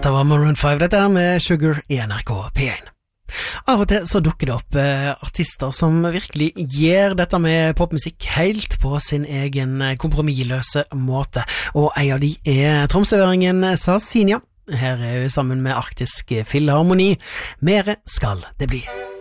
Dette var Maroon 5, dette her med Sugar i NRK P1. Av og til så dukker det opp artister som virkelig gjør dette med popmusikk helt på sin egen kompromissløse måte, og en av de er tromsøværingen Sarsinia. Her er hun sammen med Arktisk Filharmoni. Mere skal det bli.